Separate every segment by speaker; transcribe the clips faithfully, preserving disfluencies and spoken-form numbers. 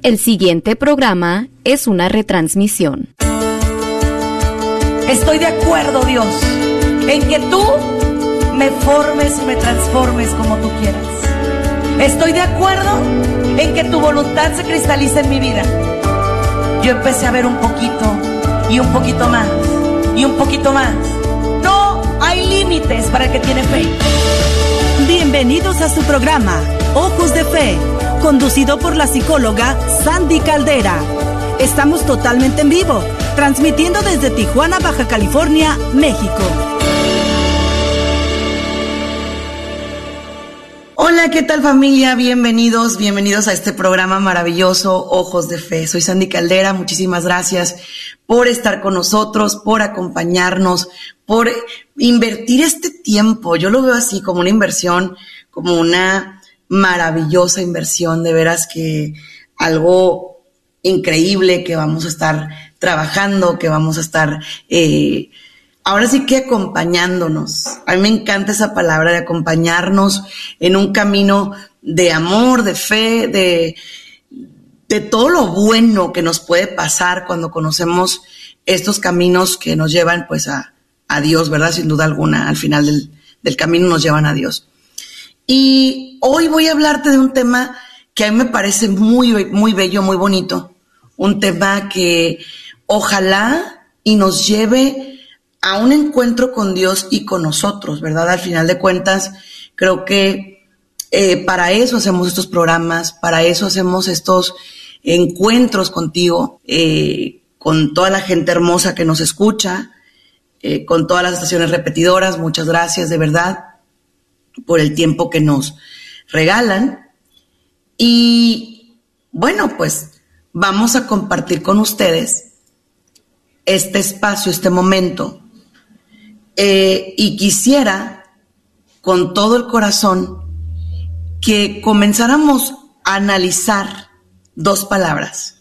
Speaker 1: El siguiente programa es una retransmisión.
Speaker 2: Estoy de acuerdo, Dios, en que tú me formes y me transformes como tú quieras. Estoy de acuerdo en que tu voluntad se cristalice en mi vida. Yo empecé a ver un poquito y un poquito más y un poquito más. No hay límites para el que tiene fe.
Speaker 3: Bienvenidos a su programa Ojos de Fe, conducido por la psicóloga Sandy Caldera. Estamos totalmente en vivo, transmitiendo desde Tijuana, Baja California, México.
Speaker 2: Hola, ¿qué tal, familia? Bienvenidos, bienvenidos a este programa maravilloso, Ojos de Fe. Soy Sandy Caldera, muchísimas gracias por estar con nosotros, por acompañarnos, por invertir este tiempo. Yo lo veo así, como una inversión, como una maravillosa inversión, de veras que algo increíble que vamos a estar trabajando, que vamos a estar... Eh, Ahora sí que acompañándonos. A mí me encanta esa palabra de acompañarnos en un camino de amor, de fe, de, de todo lo bueno que nos puede pasar cuando conocemos estos caminos que nos llevan pues a, a Dios, ¿verdad? Sin duda alguna, al final del, del camino nos llevan a Dios. Y hoy voy a hablarte de un tema que a mí me parece muy, muy bello, muy bonito. Un tema que ojalá y nos lleve a un encuentro con Dios y con nosotros, ¿verdad? Al final de cuentas, creo que eh, para eso hacemos estos programas, para eso hacemos estos encuentros contigo, eh, con toda la gente hermosa que nos escucha, eh, con todas las estaciones repetidoras. Muchas gracias, de verdad, por el tiempo que nos regalan. Y bueno, pues vamos a compartir con ustedes este espacio, este momento. Eh, y quisiera, con todo el corazón, que comenzáramos a analizar dos palabras: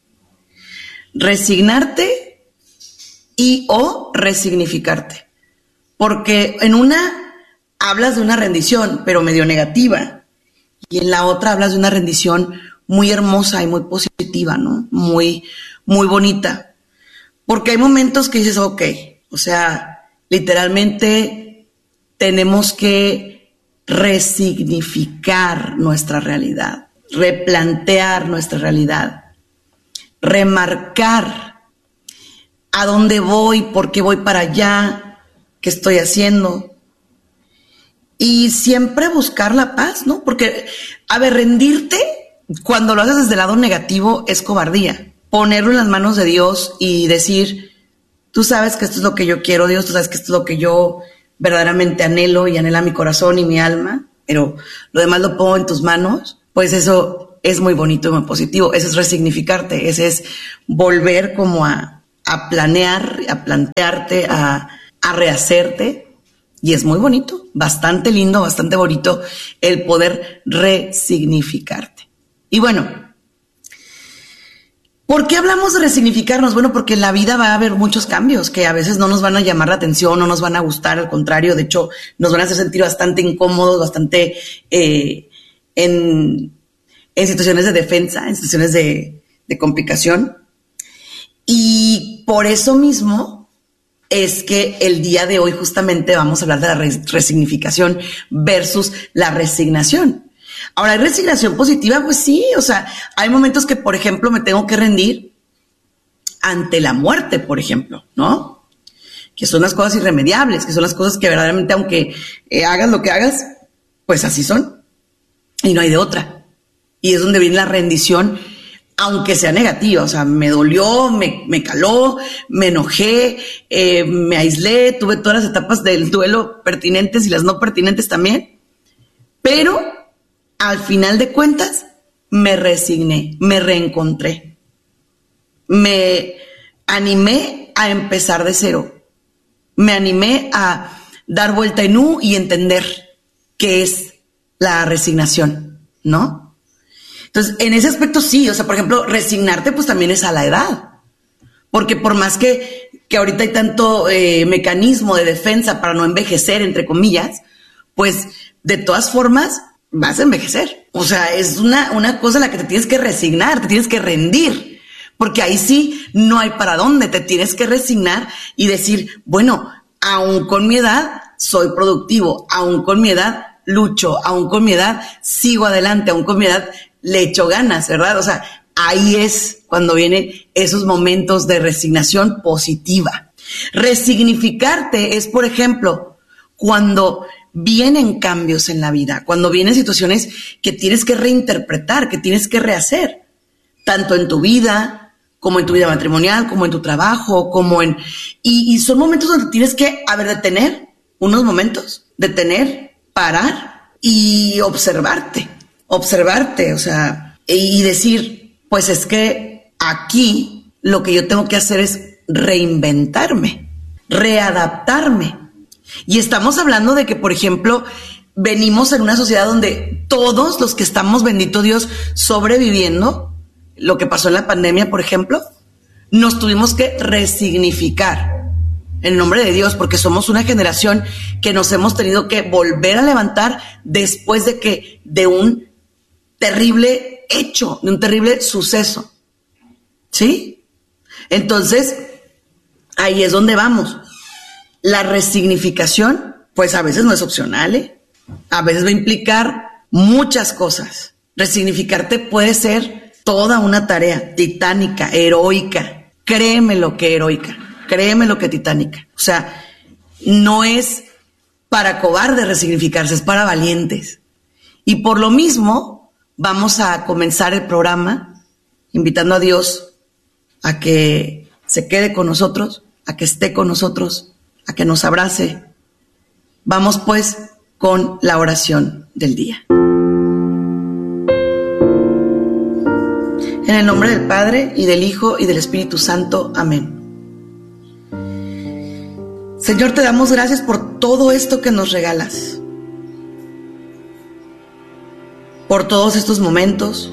Speaker 2: resignarte y o resignificarte. Porque en una hablas de una rendición, pero medio negativa, y en la otra hablas de una rendición muy hermosa y muy positiva, ¿no? Muy, muy bonita. Porque hay momentos que dices, ok, o sea... Literalmente tenemos que resignificar nuestra realidad, replantear nuestra realidad, remarcar a dónde voy, por qué voy para allá, qué estoy haciendo. Y siempre buscar la paz, ¿no? Porque, a ver, rendirte cuando lo haces desde el lado negativo es cobardía. Ponerlo en las manos de Dios y decir... Tú sabes que esto es lo que yo quiero, Dios, tú sabes que esto es lo que yo verdaderamente anhelo y anhela mi corazón y mi alma, pero lo demás lo pongo en tus manos. Pues eso es muy bonito y muy positivo. Ese es resignificarte, ese es volver como a, a planear, a plantearte, a, a rehacerte. Y es muy bonito, bastante lindo, bastante bonito el poder resignificarte. Y bueno, ¿por qué hablamos de resignificarnos? Bueno, porque en la vida va a haber muchos cambios que a veces no nos van a llamar la atención, no nos van a gustar, al contrario, de hecho, nos van a hacer sentir bastante incómodos, bastante eh, en, en situaciones de defensa, en situaciones de, de complicación. Y por eso mismo es que el día de hoy justamente vamos a hablar de la res- resignificación versus la resignación. Ahora, ¿hay resignación positiva? Pues sí, o sea, hay momentos que, por ejemplo, me tengo que rendir ante la muerte, por ejemplo, ¿no? Que son las cosas irremediables, que son las cosas que verdaderamente, aunque eh, hagas lo que hagas, pues así son. Y no hay de otra. Y es donde viene la rendición, aunque sea negativa. O sea, me dolió, me, me caló, me enojé, eh, me aislé, tuve todas las etapas del duelo pertinentes y las no pertinentes también. Pero... al final de cuentas, me resigné, me reencontré, me animé a empezar de cero, me animé a dar vuelta en U y entender qué es la resignación, ¿no? Entonces, en ese aspecto sí, o sea, por ejemplo, resignarte pues también es a la edad, porque por más que, que ahorita hay tanto eh, mecanismo de defensa para no envejecer, entre comillas, pues de todas formas, vas a envejecer. O sea, es una, una cosa a la que te tienes que resignar, te tienes que rendir, porque ahí sí no hay para dónde, te tienes que resignar y decir, bueno, aún con mi edad soy productivo, aún con mi edad lucho, aún con mi edad sigo adelante, aún con mi edad le echo ganas, ¿verdad? O sea, ahí es cuando vienen esos momentos de resignación positiva. Resignificarte es, por ejemplo, cuando vienen cambios en la vida, cuando vienen situaciones que tienes que reinterpretar, que tienes que rehacer, tanto en tu vida, como en tu vida matrimonial, como en tu trabajo, como en... Y, y son momentos donde tienes que, a ver, detener unos momentos, detener, parar y observarte, observarte, o sea, y decir, pues es que aquí lo que yo tengo que hacer es reinventarme, readaptarme. Y estamos hablando de que, por ejemplo, venimos en una sociedad donde todos los que estamos, bendito Dios, sobreviviendo, lo que pasó en la pandemia, por ejemplo, nos tuvimos que resignificar en nombre de Dios, porque somos una generación que nos hemos tenido que volver a levantar después de que, de un terrible hecho, de un terrible suceso. ¿Sí? Entonces, ahí es donde vamos. La resignificación, pues a veces no es opcional, ¿eh? A veces va a implicar muchas cosas. Resignificarte puede ser toda una tarea titánica, heroica. Créeme lo que heroica, créeme lo que titánica. O sea, no es para cobardes resignificarse, es para valientes. Y por lo mismo, vamos a comenzar el programa invitando a Dios a que se quede con nosotros, a que esté con nosotros, a que nos abrace. Vamos pues con la oración del día. En el nombre del Padre, y del Hijo, y del Espíritu Santo. Amén. Señor, te damos gracias por todo esto que nos regalas, por todos estos momentos,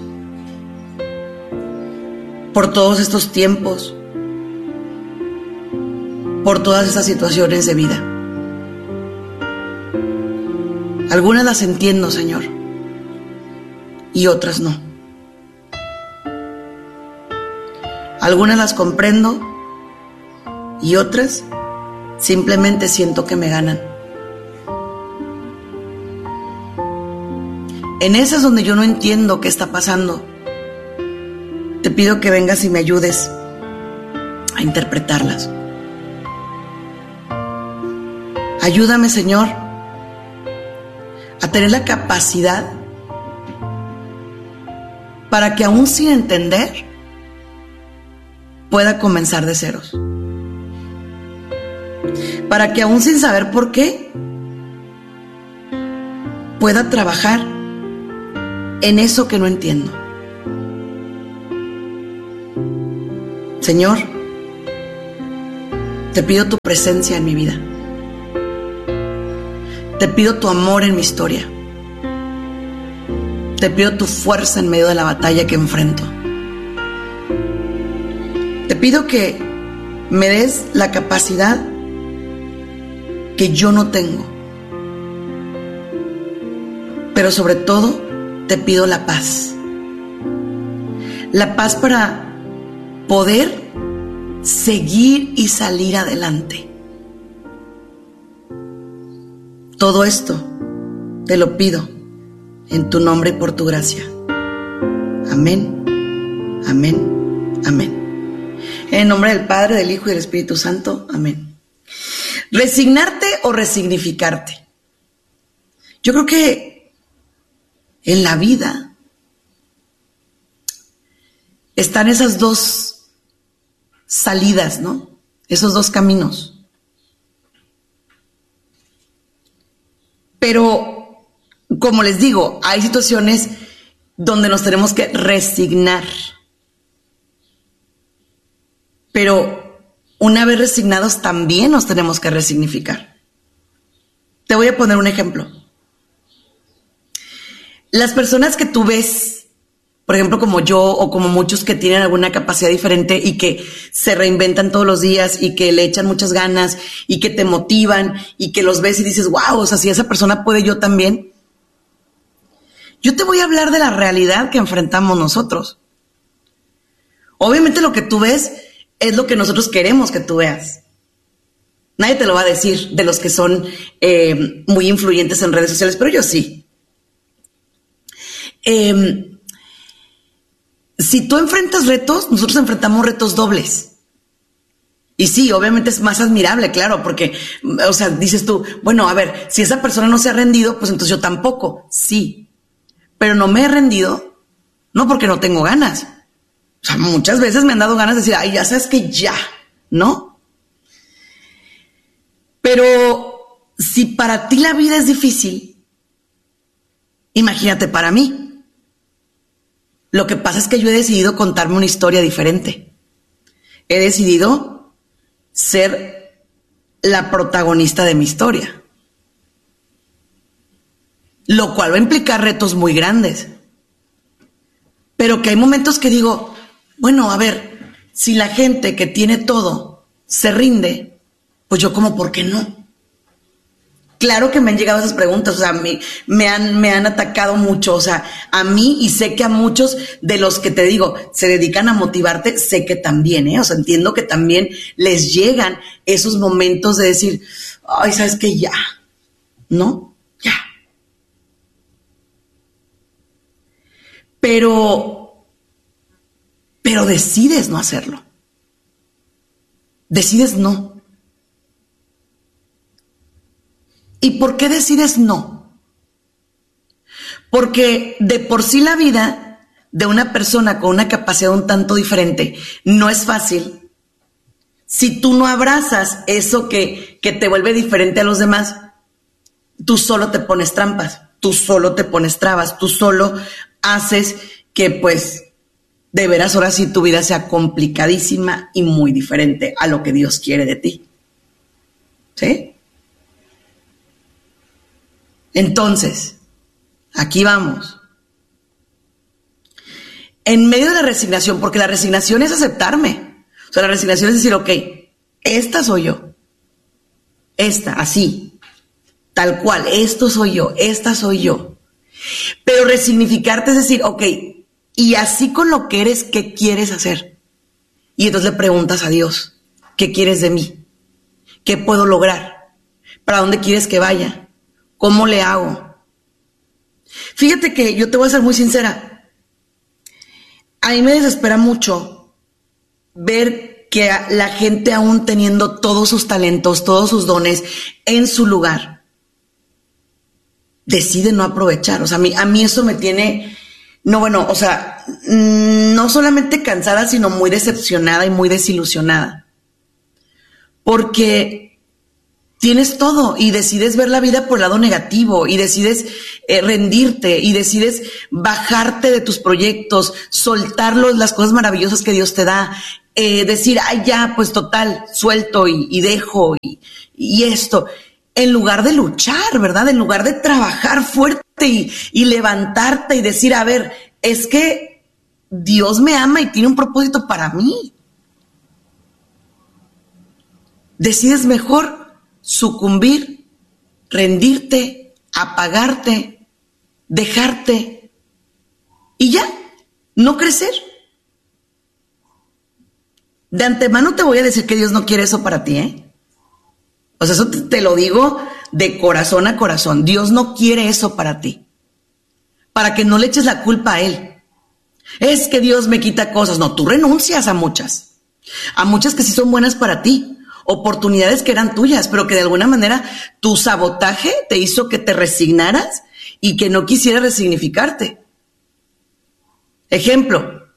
Speaker 2: por todos estos tiempos, por todas esas situaciones de vida. Algunas las entiendo, Señor, y otras no. Algunas las comprendo y otras simplemente siento que me ganan. En esas donde yo no entiendo qué está pasando, te pido que vengas y me ayudes a interpretarlas. Ayúdame, Señor, a tener la capacidad para que aún sin entender pueda comenzar de ceros. Para que aún sin saber por qué pueda trabajar en eso que no entiendo. Señor, te pido tu presencia en mi vida. Te pido tu amor en mi historia. Te pido tu fuerza en medio de la batalla que enfrento. Te pido que me des la capacidad que yo no tengo. Pero sobre todo, te pido la paz. La paz para poder seguir y salir adelante. Todo esto te lo pido en tu nombre y por tu gracia. Amén, amén, amén. En el nombre del Padre, del Hijo y del Espíritu Santo. Amén. Resignarte o resignificarte. Yo creo que en la vida están esas dos salidas, ¿no? Esos dos caminos. Pero, como les digo, hay situaciones donde nos tenemos que resignar. Pero una vez resignados también nos tenemos que resignificar. Te voy a poner un ejemplo. Las personas que tú ves, por ejemplo, como yo o como muchos que tienen alguna capacidad diferente y que se reinventan todos los días y que le echan muchas ganas y que te motivan y que los ves y dices, wow, o sea, si esa persona puede, yo también. Yo te voy a hablar de la realidad que enfrentamos nosotros. Obviamente lo que tú ves es lo que nosotros queremos que tú veas. Nadie te lo va a decir de los que son eh, muy influyentes en redes sociales, pero yo sí. Eh, si tú enfrentas retos, nosotros enfrentamos retos dobles. Y sí, obviamente es más admirable, claro, porque, o sea, dices tú, bueno, a ver, si esa persona no se ha rendido, pues entonces yo tampoco. Sí, pero no me he rendido, no porque no tengo ganas. O sea, muchas veces me han dado ganas de decir, ay, ya sabes que ya, ¿no? Pero si para ti la vida es difícil, imagínate para mí. Lo que pasa es que yo he decidido contarme una historia diferente. He decidido ser la protagonista de mi historia, lo cual va a implicar retos muy grandes, pero que hay momentos que digo, bueno, a ver, si la gente que tiene todo se rinde, pues yo como, ¿por qué no? Claro que me han llegado esas preguntas, o sea, me, me, han, me han atacado mucho, o sea, a mí y sé que a muchos de los que te digo, se dedican a motivarte, sé que también, ¿eh? O sea, entiendo que también les llegan esos momentos de decir, ay, ¿sabes qué? Ya, ¿no? Ya. Pero, pero decides no hacerlo. Decides no. ¿Y por qué decides no? Porque de por sí la vida de una persona con una capacidad un tanto diferente no es fácil. Si tú no abrazas eso que, que te vuelve diferente a los demás, tú solo te pones trampas, tú solo te pones trabas, tú solo haces que pues de veras ahora sí tu vida sea complicadísima y muy diferente a lo que Dios quiere de ti. ¿Sí? Entonces, aquí vamos. En medio de la resignación, porque la resignación es aceptarme. O sea, la resignación es decir, ok, esta soy yo. Esta, así, tal cual, esto soy yo, esta soy yo. Pero resignificarte es decir, ok, y así con lo que eres, ¿qué quieres hacer? Y entonces le preguntas a Dios, ¿qué quieres de mí? ¿Qué puedo lograr? ¿Para dónde quieres que vaya? ¿Cómo le hago? Fíjate que yo te voy a ser muy sincera. A mí me desespera mucho ver que la gente aún teniendo todos sus talentos, todos sus dones en su lugar, decide no aprovechar. O sea, a mí, a mí eso me tiene, no bueno, o sea, no solamente cansada, sino muy decepcionada y muy desilusionada. Porque tienes todo y decides ver la vida por el lado negativo y decides eh, rendirte y decides bajarte de tus proyectos, soltar las cosas maravillosas que Dios te da, eh, decir, ay ya, pues total, suelto y, y dejo y, y esto, en lugar de luchar, ¿verdad? En lugar de trabajar fuerte y, y levantarte y decir, a ver, es que Dios me ama y tiene un propósito para mí. Decides mejor sucumbir, rendirte, apagarte, dejarte y ya, no crecer. De antemano te voy a decir que Dios no quiere eso para ti, ¿eh? O sea, eso te, te lo digo de corazón a corazón. Dios no quiere eso para ti. Para que no le eches la culpa a Él. Es que Dios me quita cosas. No, tú renuncias a muchas. A muchas que sí son buenas para ti. Oportunidades que eran tuyas, pero que de alguna manera tu sabotaje te hizo que te resignaras y que no quisieras resignificarte. Ejemplo,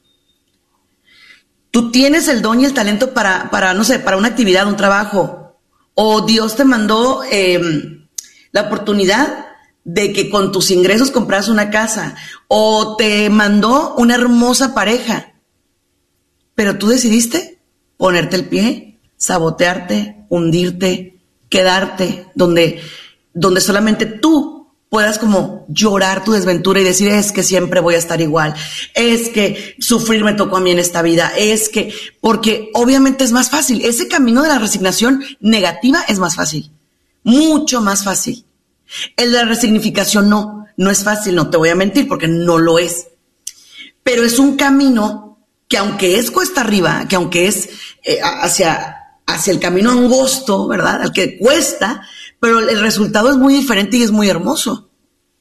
Speaker 2: tú tienes el don y el talento para, para no sé, para una actividad, un trabajo, o Dios te mandó eh, la oportunidad de que con tus ingresos compras una casa, o te mandó una hermosa pareja, pero tú decidiste ponerte el pie, sabotearte, hundirte, quedarte donde, donde solamente tú puedas como llorar tu desventura y decir, es que siempre voy a estar igual, es que sufrir me tocó a mí en esta vida, es que, porque obviamente es más fácil, ese camino de la resignación negativa es más fácil, mucho más fácil. El de la resignificación no, No es fácil, no te voy a mentir, porque no lo es. Pero es un camino que aunque es cuesta arriba, que aunque es eh, hacia, hacia el camino angosto, ¿verdad? Al que cuesta, pero el resultado es muy diferente y es muy hermoso.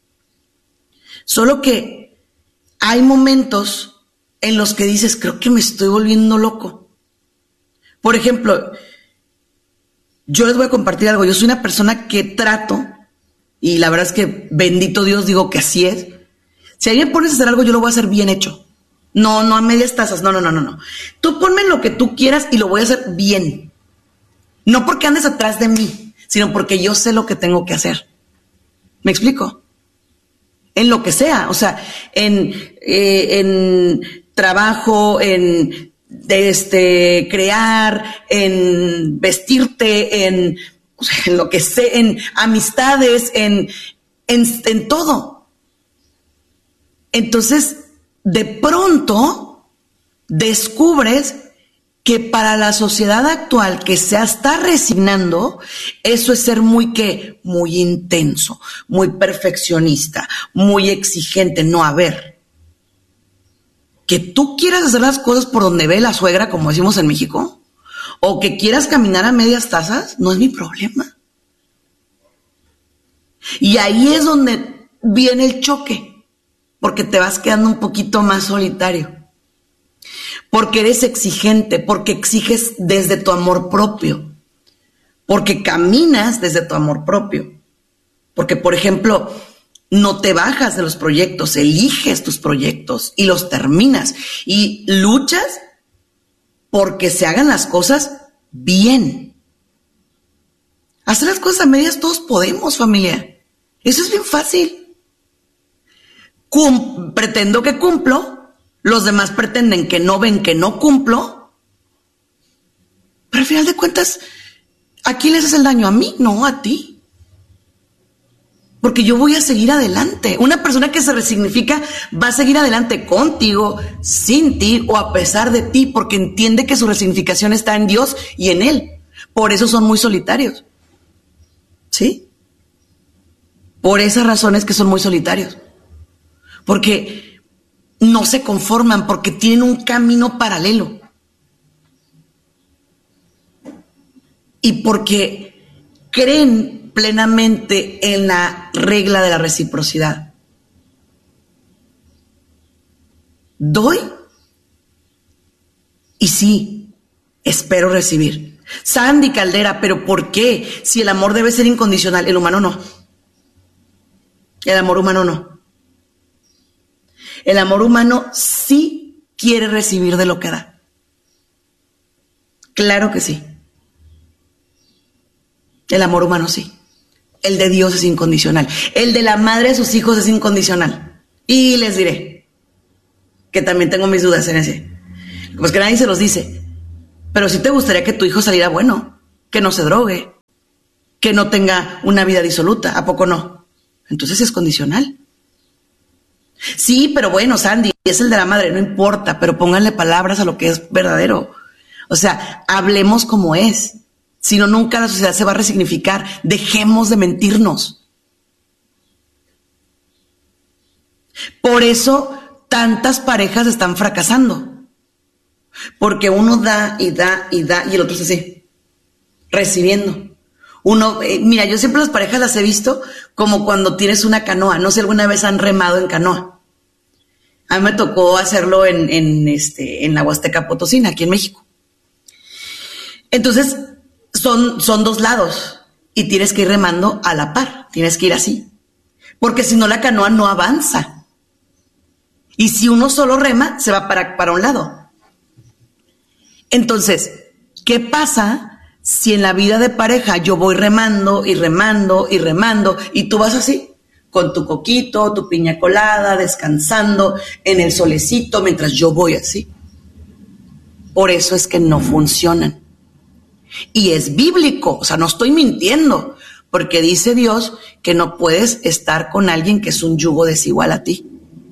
Speaker 2: Solo que hay momentos en los que dices, creo que me estoy volviendo loco. Por ejemplo, yo les voy a compartir algo. Yo soy una persona que trato, y la verdad es que bendito Dios, digo que así es. Si alguien pones a hacer algo, yo lo voy a hacer bien hecho. No, no a medias tazas, no, no, no, no, no. Tú ponme lo que tú quieras y lo voy a hacer bien. No porque andes atrás de mí, sino porque yo sé lo que tengo que hacer. ¿Me explico? En lo que sea, o sea, en, eh, en trabajo, en de este, crear, en vestirte, en, o sea, en lo que sea, en amistades, en, en, en todo. Entonces, de pronto, descubres que para la sociedad actual que se está resignando, eso es ser muy, ¿qué? Muy intenso, muy perfeccionista, muy exigente. No, a ver, que tú quieras hacer las cosas por donde ve la suegra, como decimos en México, o que quieras caminar a medias tazas, no es mi problema. Y ahí es donde viene el choque, porque te vas quedando un poquito más solitario. Porque eres exigente, porque exiges desde tu amor propio, porque caminas desde tu amor propio, porque, por ejemplo, no te bajas de los proyectos, eliges tus proyectos y los terminas y luchas porque se hagan las cosas bien. Hacer las cosas a medias todos podemos, familia. Eso es bien fácil. Cum- pretendo que cumplo. Los demás pretenden que no ven que no cumplo, pero al final de cuentas, ¿a quién le haces el daño? ¿A mí? No, a ti. Porque yo voy a seguir adelante. Una persona que se resignifica va a seguir adelante contigo, sin ti o a pesar de ti, porque entiende que su resignificación está en Dios y en Él. Por eso son muy solitarios. ¿Sí? Por esas razones que son muy solitarios. Porque no se conforman, porque tienen un camino paralelo. Y porque creen plenamente en la regla de la reciprocidad. Doy y sí, espero recibir. Sandy Caldera, ¿pero por qué? Si el amor debe ser incondicional, el humano no. El amor humano no. El amor humano sí quiere recibir de lo que da. Claro que sí. El amor humano sí. El de Dios es incondicional. El de la madre de sus hijos es incondicional. Y les diré que también tengo mis dudas en ese. Pues que nadie se los dice. Pero sí te gustaría que tu hijo saliera bueno, que no se drogue, que no tenga una vida disoluta. ¿A poco no? Entonces es condicional. Sí, pero bueno, Sandy, es el de la madre, no importa, pero pónganle palabras a lo que es verdadero. O sea, hablemos como es. Si no, nunca la sociedad se va a resignificar. Dejemos de mentirnos. Por eso tantas parejas están fracasando. Porque uno da y da y da y el otro se así, recibiendo. Uno, eh, mira, yo siempre las parejas las he visto como cuando tienes una canoa. No sé si alguna vez han remado en canoa. A mí me tocó hacerlo en, en, este, en la Huasteca Potosina, aquí en México. Entonces, son, son dos lados y tienes que ir remando a la par. Tienes que ir así. Porque si no, la canoa no avanza. Y si uno solo rema, se va para, para un lado. Entonces, ¿qué pasa si en la vida de pareja yo voy remando y remando y remando y tú vas así, con tu coquito, tu piña colada, descansando en el solecito mientras yo voy así? Por eso es que no funcionan. Y es bíblico, o sea, no estoy mintiendo, porque dice Dios que no puedes estar con alguien que es un yugo desigual a ti.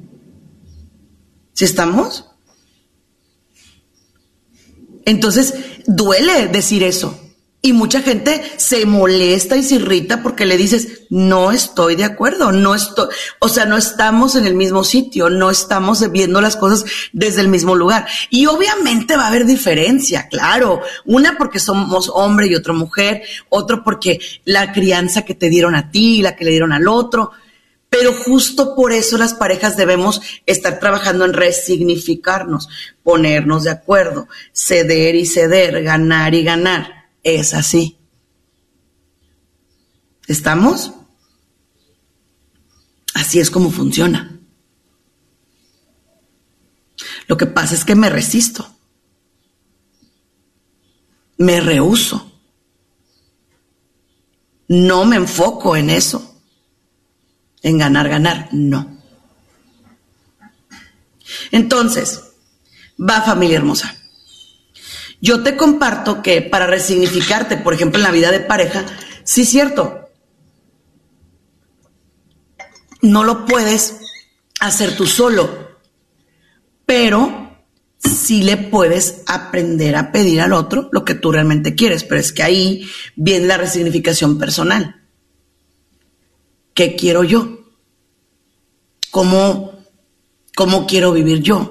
Speaker 2: ¿Sí estamos? Entonces, duele decir eso. Y mucha gente se molesta y se irrita porque le dices, no estoy de acuerdo, no estoy, o sea, no estamos en el mismo sitio, no estamos viendo las cosas desde el mismo lugar. Y obviamente va a haber diferencia, claro. Una porque somos hombre y otra mujer, otro porque la crianza que te dieron a ti, la que le dieron al otro. Pero justo por eso las parejas debemos estar trabajando en resignificarnos, ponernos de acuerdo, ceder y ceder, ganar y ganar. Es así. ¿Estamos? Así es como funciona. Lo que pasa es que me resisto. Me rehúso. No me enfoco en eso. En ganar, ganar. No. Entonces, va, familia hermosa. Yo te comparto que para resignificarte, por ejemplo, en la vida de pareja, sí es cierto, no lo puedes hacer tú solo, pero sí le puedes aprender a pedir al otro lo que tú realmente quieres, pero es que ahí viene la resignificación personal. ¿Qué quiero yo? ¿Cómo, cómo quiero vivir yo?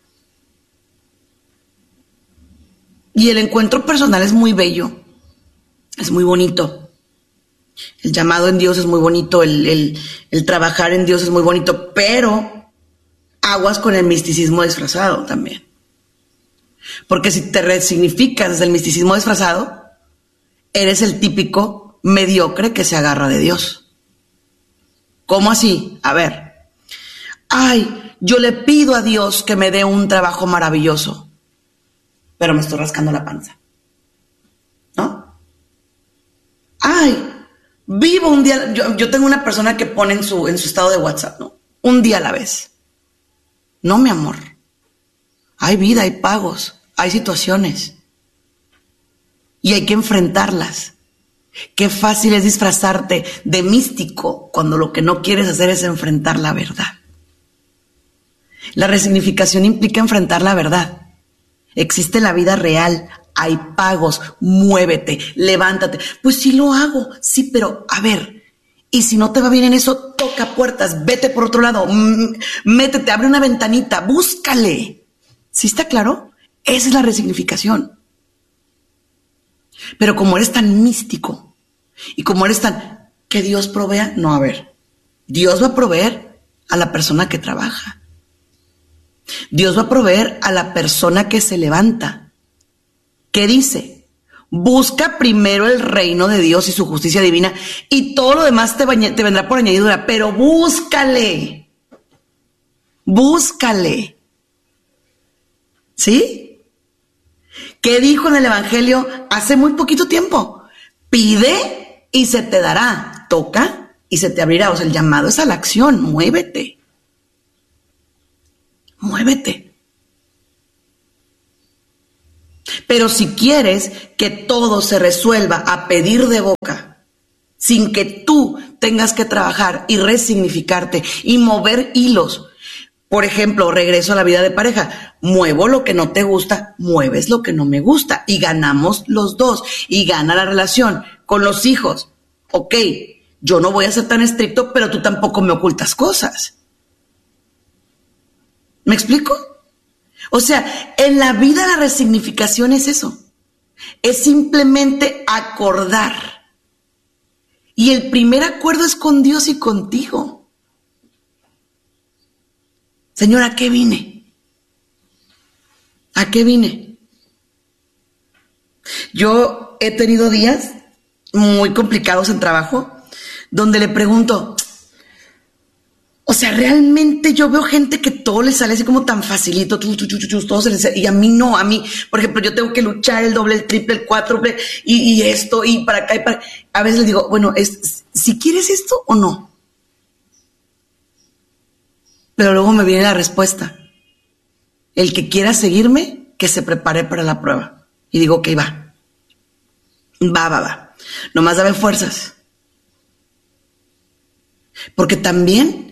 Speaker 2: Y el encuentro personal es muy bello, es muy bonito. El llamado en Dios es muy bonito, el, el, el trabajar en Dios es muy bonito, pero aguas con el misticismo disfrazado también. Porque si te resignificas desde el misticismo disfrazado, eres el típico mediocre que se agarra de Dios. ¿Cómo así? A ver, ay, yo le pido a Dios que me dé un trabajo maravilloso, pero me estoy rascando la panza, ¿no? Ay, vivo un día, yo, yo tengo una persona que pone en su, en su estado de WhatsApp, ¿no? Un día a la vez. No, mi amor. Hay vida, hay pagos, hay situaciones. Y hay que enfrentarlas. Qué fácil es disfrazarte de místico cuando lo que no quieres hacer es enfrentar la verdad. La resignificación implica enfrentar la verdad. Existe la vida real, hay pagos, muévete, levántate. Pues sí lo hago, sí, pero a ver, y si no te va bien en eso, toca puertas, vete por otro lado, m- métete, abre una ventanita, búscale. ¿Sí está claro? Esa es la resignificación. Pero como eres tan místico y como eres tan, que Dios provea, no, a ver, Dios va a proveer a la persona que trabaja. Dios va a proveer a la persona que se levanta. ¿Qué dice? Busca primero el reino de Dios y su justicia divina y todo lo demás te, bañe, te vendrá por añadidura, pero búscale. Búscale. ¿Sí? ¿Qué dijo en el Evangelio hace muy poquito tiempo? Pide y se te dará. Toca y se te abrirá. O sea, el llamado es a la acción. Muévete. Muévete. Pero si quieres que todo se resuelva a pedir de boca, sin que tú tengas que trabajar y resignificarte y mover hilos, por ejemplo, regreso a la vida de pareja, muevo lo que no te gusta, mueves lo que no me gusta y ganamos los dos y gana la relación con los hijos. Ok, yo no voy a ser tan estricto, pero tú tampoco me ocultas cosas. ¿Me explico? O sea, en la vida la resignificación es eso. Es simplemente acordar. Y el primer acuerdo es con Dios y contigo. Señor, ¿a qué vine? ¿A qué vine? Yo he tenido días muy complicados en trabajo donde le pregunto, o sea, realmente yo veo gente que todo le sale así como tan facilito, tú, tú, tú, tú, todo se les sale, y a mí no, a mí, por ejemplo, yo tengo que luchar el doble, el triple, el cuádruple, y, y esto, y para acá, y para... A veces les digo, bueno, es, si quieres esto o no. Pero luego me viene la respuesta. El que quiera seguirme, que se prepare para la prueba. Y digo, ok, va. Va, va, va. Nomás dame fuerzas. Porque también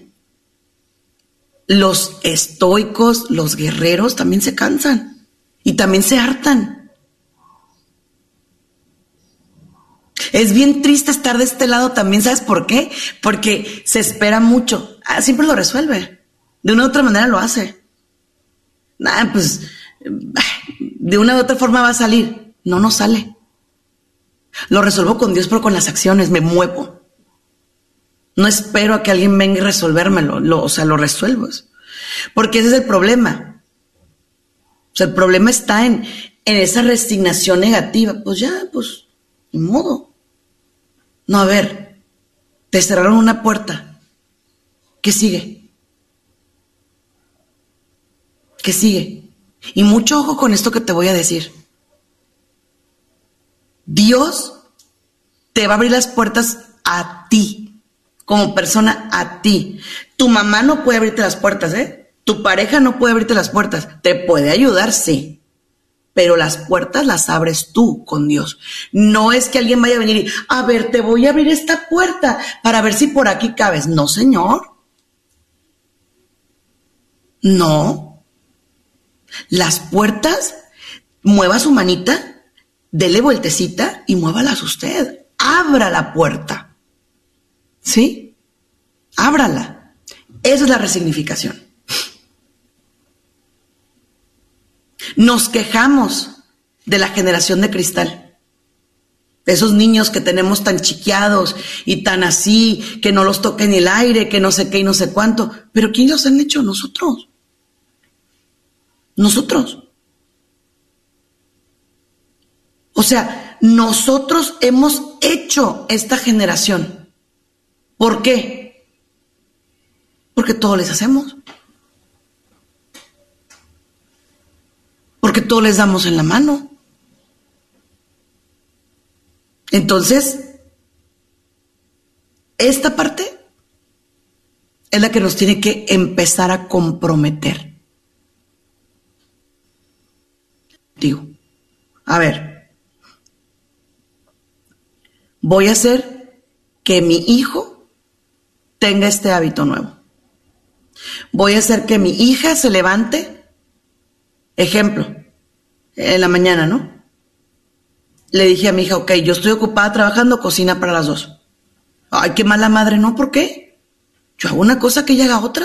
Speaker 2: los estoicos, los guerreros también se cansan y también se hartan. Es bien triste estar de este lado también, ¿sabes por qué? Porque se espera mucho. Ah, siempre lo resuelve. De una u otra manera lo hace. Nah, pues de una u otra forma va a salir. No, no sale. Lo resuelvo con Dios, pero con las acciones me muevo. No espero a que alguien venga y resolvérmelo. Lo, o sea, lo resuelvo. Porque ese es el problema. O sea, el problema está en, en esa resignación negativa. Pues ya, pues, ni modo. No, a ver, te cerraron una puerta. ¿Qué sigue? ¿Qué sigue? Y mucho ojo con esto que te voy a decir. Dios te va a abrir las puertas a ti, como persona, a ti. Tu mamá no puede abrirte las puertas, ¿eh? Tu pareja no puede abrirte las puertas. Te puede ayudar, sí. Pero las puertas las abres tú con Dios. No es que alguien vaya a venir y, a ver, te voy a abrir esta puerta para ver si por aquí cabes. No, señor. No. Las puertas, mueva su manita, dele vueltecita y muévalas usted. Abra la puerta. ¿Sí? Ábrala. Esa es la resignificación. Nos quejamos de la generación de cristal. De esos niños que tenemos tan chiqueados y tan así, que no los toque ni el aire, que no sé qué y no sé cuánto. Pero ¿quién los han hecho? Nosotros. Nosotros. O sea, nosotros hemos hecho esta generación. ¿Por qué? Porque todo les hacemos. Porque todo les damos en la mano. Entonces, esta parte es la que nos tiene que empezar a comprometer. Digo, a ver, voy a hacer que mi hijo tenga este hábito nuevo. Voy a hacer que mi hija se levante. Ejemplo, en la mañana, ¿no? Le dije a mi hija, ok, yo estoy ocupada trabajando, cocina para las dos. Ay, qué mala madre, ¿no? ¿Por qué? Yo hago una cosa que ella haga otra.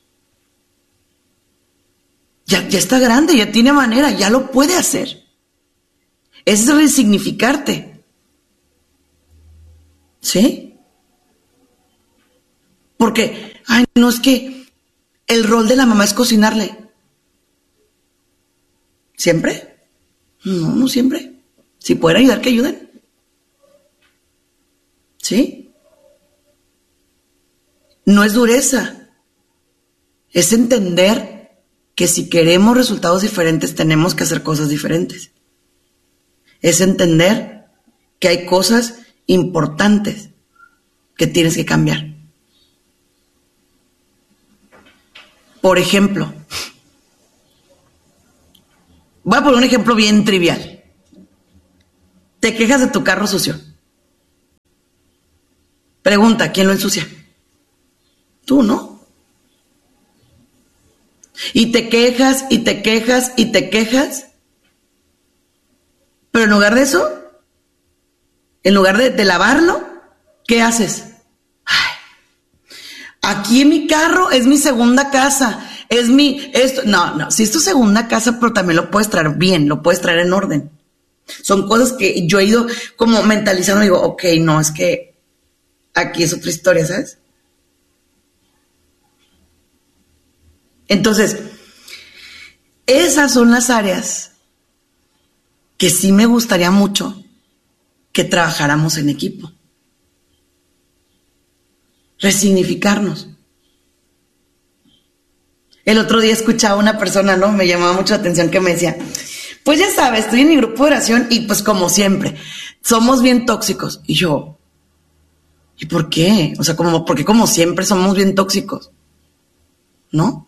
Speaker 2: Ya, ya está grande, ya tiene manera, ya lo puede hacer. Ese es resignificarte. ¿Sí? Porque, ay, no, es que el rol de la mamá es cocinarle. ¿Siempre? No, no siempre. Si pueden ayudar, que ayuden. ¿Sí? No es dureza. Es entender que si queremos resultados diferentes, tenemos que hacer cosas diferentes. Es entender que hay cosas importantes que tienes que cambiar. Por ejemplo, voy a poner un ejemplo bien trivial. Te quejas de tu carro sucio. Pregunta, ¿quién lo ensucia? Tú, ¿no? Y te quejas, y te quejas, y te quejas. Pero en lugar de eso, en lugar de, de lavarlo, ¿qué haces? Ay, aquí en mi carro es mi segunda casa. Es mi, esto, no, no, si es tu segunda casa, pero también lo puedes traer bien, lo puedes traer en orden. Son cosas que yo he ido como mentalizando, digo, ok, no, es que aquí es otra historia, ¿sabes? Entonces, esas son las áreas que sí me gustaría mucho que trabajáramos en equipo. Resignificarnos. El otro día escuchaba a una persona, ¿no? Me llamaba mucho la atención que me decía, pues ya sabes, estoy en mi grupo de oración y pues como siempre, somos bien tóxicos. Y yo, ¿y por qué? O sea, como, porque como siempre somos bien tóxicos, ¿no?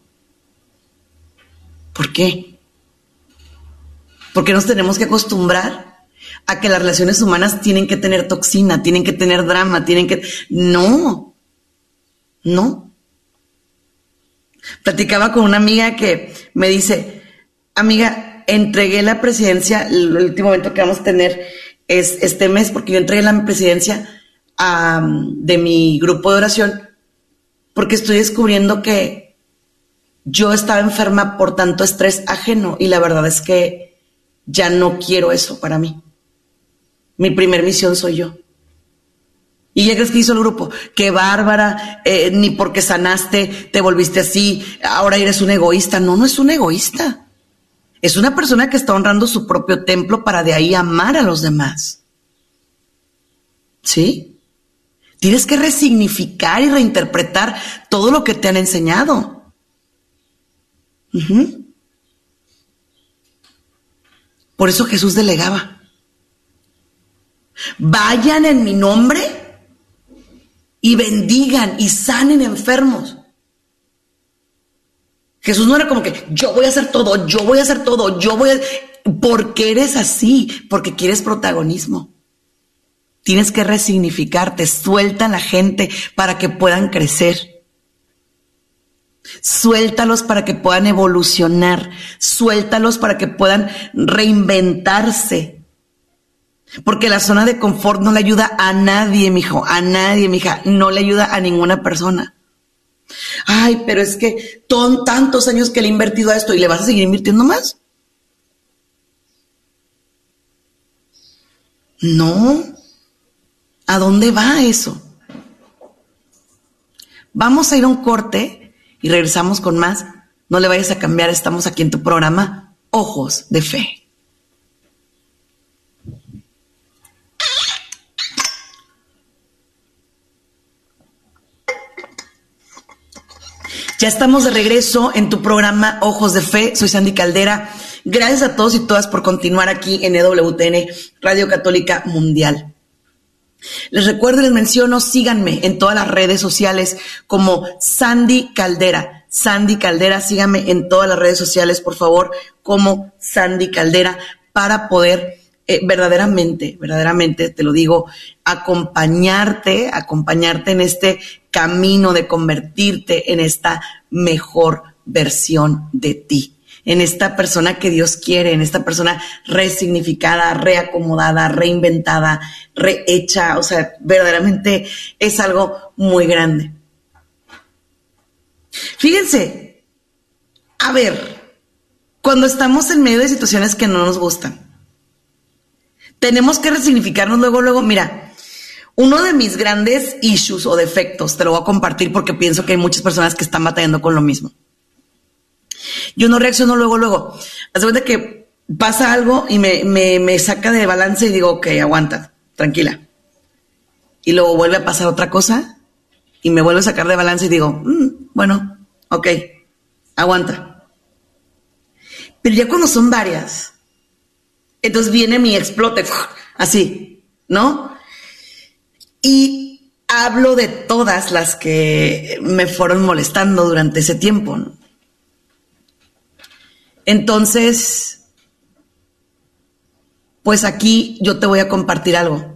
Speaker 2: ¿Por qué? Porque nos tenemos que acostumbrar a que las relaciones humanas tienen que tener toxina, tienen que tener drama, tienen que... No, no. Platicaba con una amiga que me dice, amiga, entregué la presidencia, el último evento que vamos a tener es este mes, porque yo entré en la presidencia um, de mi grupo de oración, porque estoy descubriendo que yo estaba enferma por tanto estrés ajeno y la verdad es que ya no quiero eso para mí. Mi primer misión soy yo. ¿Y ya crees que hizo el grupo? ¡Qué bárbara! Eh, ni porque sanaste te volviste así, ahora eres un egoísta. No, no es un egoísta. Es una persona que está honrando su propio templo para de ahí amar a los demás. ¿Sí? Tienes que resignificar y reinterpretar todo lo que te han enseñado. Uh-huh. Por eso Jesús delegaba. Vayan en mi nombre y bendigan y sanen enfermos. Jesús no era como que yo voy a hacer todo, yo voy a hacer todo, yo voy a... Porque eres así, porque quieres protagonismo. Tienes que resignificarte, suelta a la gente para que puedan crecer. Suéltalos para que puedan evolucionar, suéltalos para que puedan reinventarse. Porque la zona de confort no le ayuda a nadie, mijo, a nadie, mija, no le ayuda a ninguna persona. Ay, pero es que son tantos años que le he invertido a esto y le vas a seguir invirtiendo más. No. ¿A dónde va eso? Vamos a ir a un corte y regresamos con más. No le vayas a cambiar, estamos aquí en tu programa Ojos de Fe. Ya estamos de regreso en tu programa Ojos de Fe. Soy Sandy Caldera. Gracias a todos y todas por continuar aquí en E W T N, Radio Católica Mundial. Les recuerdo y les menciono, síganme en todas las redes sociales como Sandy Caldera. Sandy Caldera, síganme en todas las redes sociales, por favor, como Sandy Caldera, para poder eh, verdaderamente, verdaderamente, te lo digo, acompañarte, acompañarte en este camino de convertirte en esta mejor versión de ti, en esta persona que Dios quiere, en esta persona resignificada, reacomodada, reinventada, rehecha. O sea, verdaderamente es algo muy grande. Fíjense, a ver, cuando estamos en medio de situaciones que no nos gustan, tenemos que resignificarnos luego, luego, mira, uno de mis grandes issues o defectos, te lo voy a compartir porque pienso que hay muchas personas que están batallando con lo mismo. Yo no reacciono luego, luego. Haz de cuenta que pasa algo y me, me, me saca de balance y digo, ok, aguanta, tranquila. Y luego vuelve a pasar otra cosa y me vuelve a sacar de balance y digo, mm, bueno, ok, aguanta. Pero ya cuando son varias, entonces viene mi explote, así, ¿no? Y hablo de todas las que me fueron molestando durante ese tiempo, ¿no? Entonces, pues aquí yo te voy a compartir algo.